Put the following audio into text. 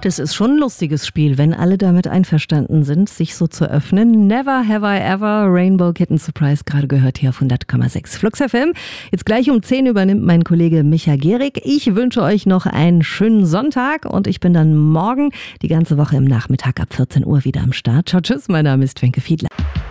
Das ist schon ein lustiges Spiel, wenn alle damit einverstanden sind, sich so zu öffnen. Never have I ever, Rainbow Kitten Surprise, gerade gehört hier auf 100,6 Flux FM. Jetzt gleich um 10 übernimmt mein Kollege Micha Gehrig. Ich wünsche euch noch einen schönen Sonntag und ich bin dann morgen die ganze Woche im Nachmittag ab 14 Uhr wieder am Start. Ciao, tschüss, mein Name ist Wenke Fiedler.